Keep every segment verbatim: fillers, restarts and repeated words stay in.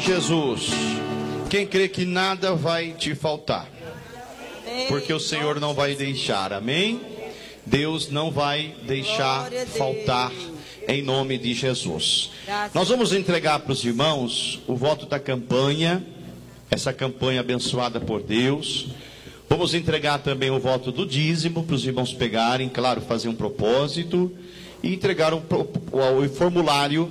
Jesus. Quem crê que nada vai te faltar, porque o Senhor não vai deixar, amém? Deus não vai deixar faltar, em nome de Jesus. Nós vamos entregar para os irmãos o voto da campanha, essa campanha abençoada por Deus. Vamos entregar também o voto do dízimo para os irmãos pegarem, claro, fazer um propósito e entregar um, o, o formulário,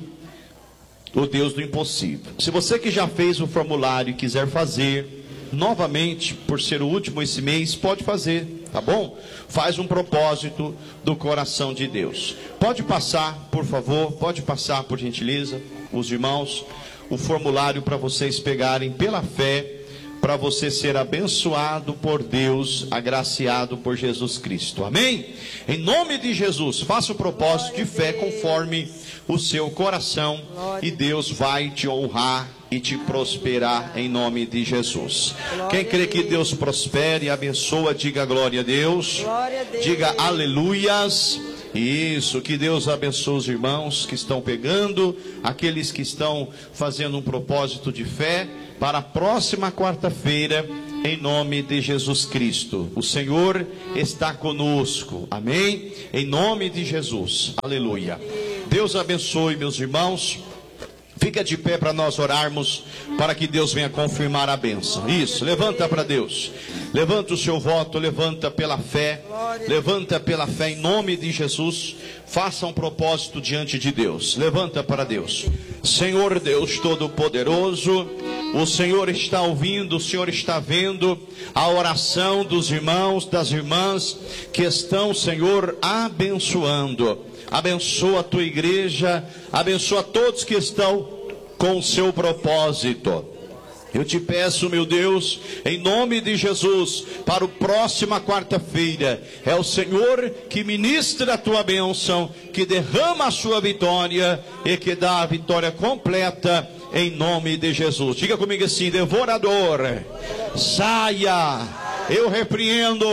o Deus do impossível. Se você que já fez o formulário e quiser fazer novamente, por ser o último esse mês, pode fazer, tá bom? Faz um propósito do coração de Deus. Pode passar, por favor, pode passar, por gentileza, os irmãos, o formulário para vocês pegarem pela fé, para você ser abençoado por Deus, agraciado por Jesus Cristo, amém? Em nome de Jesus, faça o propósito de fé conforme o seu coração, e Deus vai te honrar e te prosperar em nome de Jesus. Quem crê que Deus prospere e abençoa, diga glória a Deus, diga aleluias. Isso, que Deus abençoe os irmãos que estão pegando, aqueles que estão fazendo um propósito de fé para a próxima quarta-feira, em nome de Jesus Cristo. O Senhor está conosco, amém? Em nome de Jesus, aleluia. Deus abençoe, meus irmãos. Fica de pé para nós orarmos, para que Deus venha confirmar a bênção. Isso, levanta para Deus. Levanta o seu voto, levanta pela fé. Levanta pela fé em nome de Jesus. Faça um propósito diante de Deus. Levanta para Deus. Senhor Deus Todo-Poderoso, o Senhor está ouvindo, o Senhor está vendo a oração dos irmãos, das irmãs que estão, Senhor, abençoando. Abençoa a tua igreja, abençoa todos que estão com o seu propósito. Eu te peço, meu Deus, em nome de Jesus, para a próxima quarta-feira, é o Senhor que ministra a tua bênção, que derrama a sua vitória e que dá a vitória completa, em nome de Jesus. Diga comigo assim: devorador, saia, eu repreendo,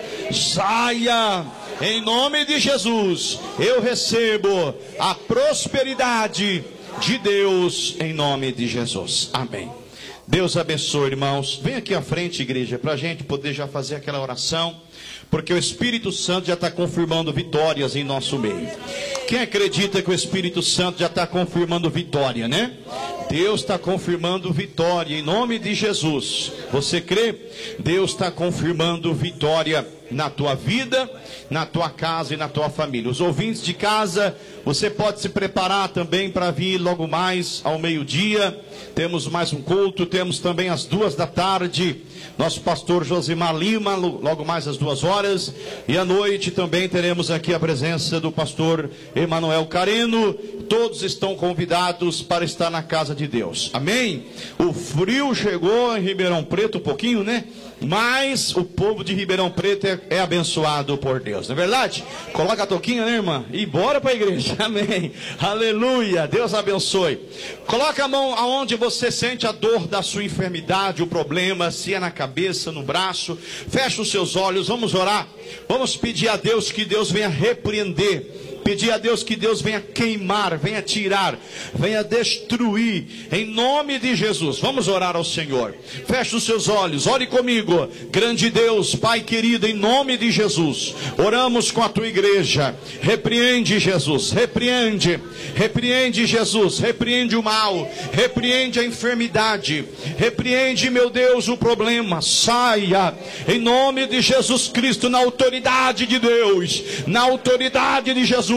saia. Em nome de Jesus, eu recebo a prosperidade de Deus, em nome de Jesus, amém. Deus abençoe, irmãos. Vem aqui à frente, igreja, para a gente poder já fazer aquela oração, porque o Espírito Santo já está confirmando vitórias em nosso meio. Quem acredita que o Espírito Santo já está confirmando vitória, né? Deus está confirmando vitória em nome de Jesus. Você crê? Deus está confirmando vitória na tua vida, na tua casa e na tua família. Os ouvintes de casa, você pode se preparar também para vir logo mais ao meio-dia. Temos mais um culto, temos também às duas da tarde, nosso pastor Josimar Lima, logo mais às duas horas. E à noite também teremos aqui a presença do pastor Emanuel Careno. Todos estão convidados para estar na casa de Deus, amém? O frio chegou em Ribeirão Preto um pouquinho, né? Mas o povo de Ribeirão Preto é, é abençoado por Deus, não é verdade? Coloca a toquinha, né, irmã? E bora para a igreja, amém? Aleluia, Deus abençoe. Coloca a mão aonde você sente a dor da sua enfermidade, o problema, se é na cabeça, no braço. Fecha os seus olhos, vamos orar. Vamos pedir a Deus que Deus venha repreender. Pedir a Deus que Deus venha queimar, venha tirar, venha destruir, em nome de Jesus. Vamos orar ao Senhor. Feche os seus olhos, ore comigo. Grande Deus, Pai querido, em nome de Jesus, oramos com a tua igreja. Repreende, Jesus, repreende, repreende, Jesus, repreende o mal, repreende a enfermidade, repreende, meu Deus, o problema. Saia, em nome de Jesus Cristo, na autoridade de Deus, na autoridade de Jesus,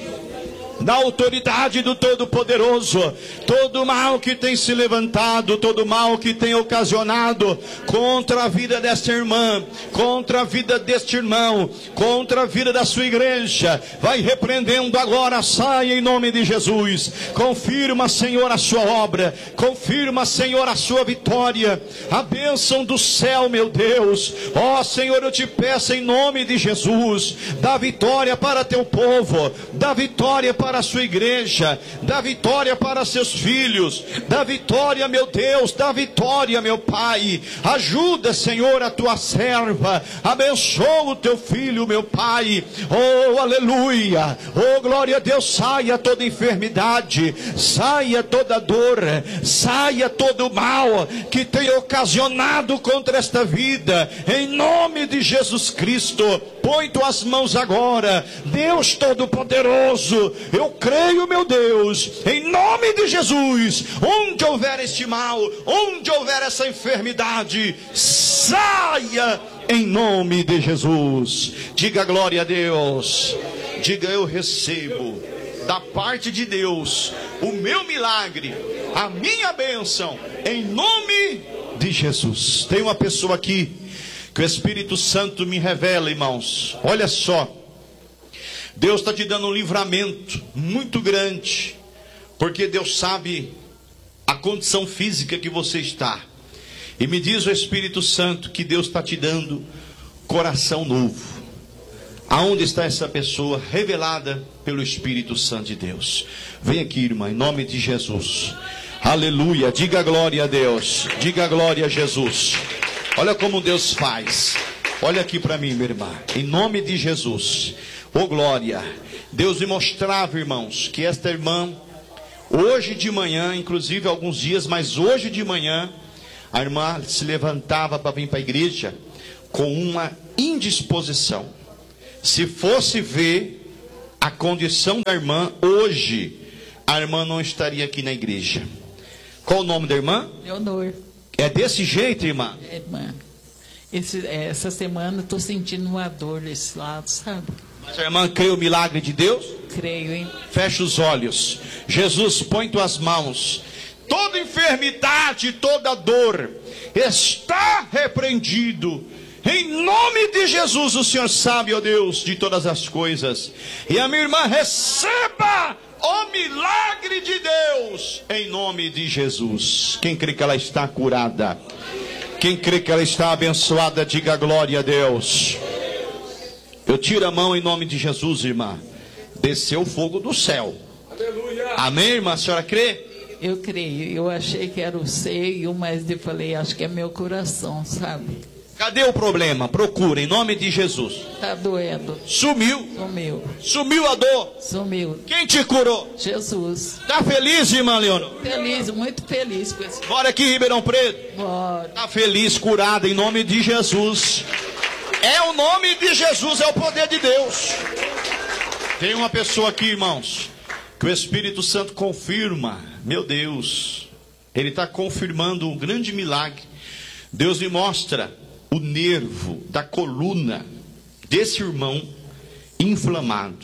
na autoridade do Todo-Poderoso. Todo mal que tem se levantado, todo mal que tem ocasionado contra a vida desta irmã, contra a vida deste irmão, contra a vida da sua igreja, vai repreendendo agora. Sai em nome de Jesus. Confirma, Senhor, a sua obra, confirma, Senhor, a sua vitória, a bênção do céu, meu Deus. Ó Senhor, eu te peço em nome de Jesus, dá vitória para teu povo, dá vitória para para a sua igreja, dá vitória para seus filhos, dá vitória, meu Deus, dá vitória, meu Pai. Ajuda, Senhor, a tua serva, abençoa o teu filho, meu Pai. Oh, aleluia, oh, glória a Deus. Saia toda enfermidade, saia toda dor, saia todo mal que tem ocasionado contra esta vida, em nome de Jesus Cristo. Põe tuas mãos agora, Deus Todo-Poderoso, eu creio, meu Deus, em nome de Jesus, onde houver este mal, onde houver essa enfermidade, saia em nome de Jesus. Diga glória a Deus, diga eu recebo da parte de Deus o meu milagre, a minha bênção, em nome de Jesus. Tem uma pessoa aqui que o Espírito Santo me revela, irmãos. Olha só, Deus está te dando um livramento muito grande, porque Deus sabe a condição física que você está, e me diz o Espírito Santo que Deus está te dando coração novo. Aonde está essa pessoa revelada pelo Espírito Santo de Deus? Vem aqui, irmã, em nome de Jesus. Aleluia, diga glória a Deus, diga glória a Jesus. Olha como Deus faz. Olha aqui para mim, minha irmã, em nome de Jesus. Oh glória, Deus me mostrava, irmãos, que esta irmã, hoje de manhã, inclusive alguns dias, mas hoje de manhã, a irmã se levantava para vir para a igreja com uma indisposição. Se fosse ver a condição da irmã hoje, a irmã não estaria aqui na igreja. Qual o nome da irmã? Leonor. É desse jeito, irmã? É, irmã. Esse, essa semana eu estou sentindo uma dor desse lado, sabe? Mas a irmã crê o milagre de Deus? Creio, hein? Fecha os olhos. Jesus, põe tuas mãos. Toda enfermidade, toda dor está repreendido. Em nome de Jesus, o Senhor sabe, ó Deus, de todas as coisas. E a minha irmã receba o milagre de Deus, em nome de Jesus. Quem crê que ela está curada? Quem crê que ela está abençoada, diga glória a Deus. Eu tiro a mão em nome de Jesus, irmã. Desceu o fogo do céu. Aleluia. Amém, irmã? A senhora crê? Eu creio. Eu achei que era o seio, mas eu falei, acho que é meu coração, sabe? Cadê o problema? Procura, em nome de Jesus. Tá doendo. Sumiu. Sumiu. Sumiu a dor. Sumiu. Quem te curou? Jesus. Tá feliz, irmã Leonor? Feliz, muito feliz com esse. Bora aqui, Ribeirão Preto. Bora. Tá feliz, curada, em nome de Jesus. É o nome de Jesus, é o poder de Deus. Tem uma pessoa aqui, irmãos, que o Espírito Santo confirma. Meu Deus, ele está confirmando um grande milagre. Deus me mostra o nervo da coluna desse irmão inflamado.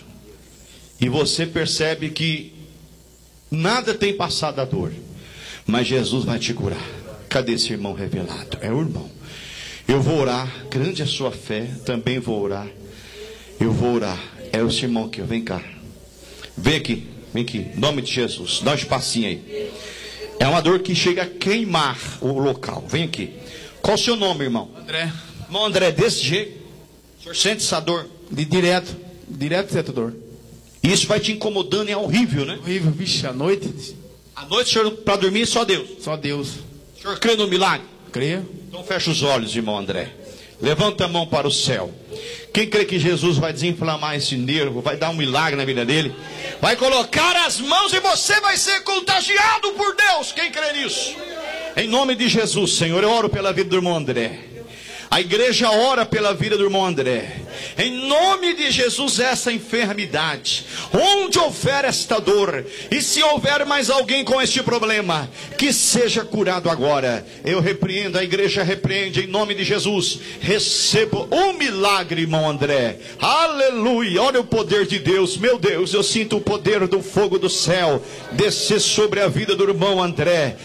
E você percebe que nada tem passado a dor, mas Jesus vai te curar. Cadê esse irmão revelado? É o irmão. Eu vou orar, grande é a sua fé, também vou orar. Eu vou orar. É o seu irmão aqui, vem cá. Vem aqui, vem aqui, em nome de Jesus. Dá um espacinho aí. É uma dor que chega a queimar o local. Vem aqui. Qual o seu nome, irmão? André. Irmão André, desse jeito, o senhor sente essa dor? De direto, direto sente dor. Isso vai te incomodando, é horrível, né? Horrível, vixe, à noite. À noite, senhor, para dormir, só Deus. Só Deus. O senhor crê no milagre? Creio. Então fecha os olhos, irmão André. Levanta a mão para o céu. Quem crê que Jesus vai desinflamar esse nervo, vai dar um milagre na vida dele, vai colocar as mãos e você vai ser contagiado por Deus. Quem crê nisso? Em nome de Jesus, Senhor, eu oro pela vida do irmão André. A igreja ora pela vida do irmão André. Em nome de Jesus, essa enfermidade, onde houver esta dor, e se houver mais alguém com este problema, que seja curado agora. Eu repreendo, a igreja repreende em nome de Jesus. Receba um milagre, irmão André. Aleluia, olha o poder de Deus. Meu Deus, eu sinto o poder do fogo do céu descer sobre a vida do irmão André.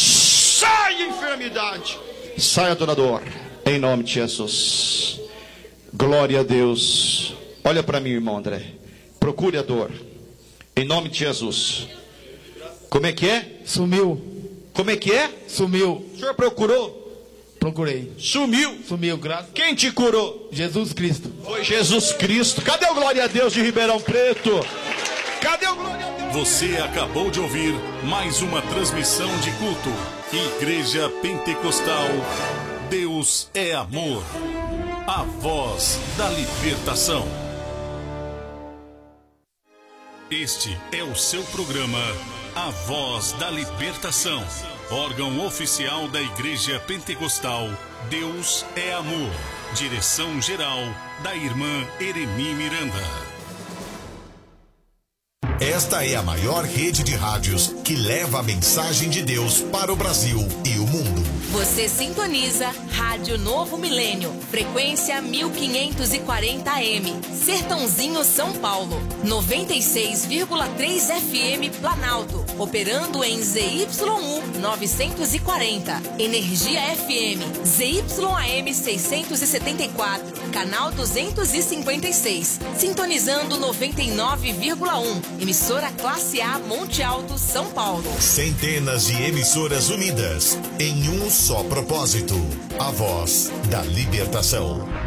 Sai enfermidade, saia toda dor, em nome de Jesus. Glória a Deus. Olha para mim, irmão André. Procure a dor, em nome de Jesus. Como é que é? Sumiu. Como é que é? Sumiu. O senhor procurou? Procurei. Sumiu. Sumiu, graças. Quem te curou? Jesus Cristo. Foi Jesus Cristo. Cadê o glória a Deus de Ribeirão Preto? Cadê o glória a Deus? Você acabou de ouvir mais uma transmissão de culto. Igreja Pentecostal, Deus é amor. A voz da libertação. Este é o seu programa, A Voz da Libertação. Órgão oficial da Igreja Pentecostal, Deus é amor. Direção geral da irmã Ereni Miranda. Esta é a maior rede de rádios que leva a mensagem de Deus para o Brasil e o mundo. Você sintoniza Rádio Novo Milênio, frequência mil quinhentos e quarenta A M, Sertãozinho, São Paulo, noventa e seis vírgula três F M Planalto, operando em Z Y U novecentos e quarenta, Energia F M, Z Y A M seiscentos e setenta e quatro, canal duzentos e cinquenta e seis, sintonizando noventa e nove vírgula um, emissora Classe A Monte Alto, São Paulo. Centenas de emissoras unidas em um só propósito, a voz da libertação.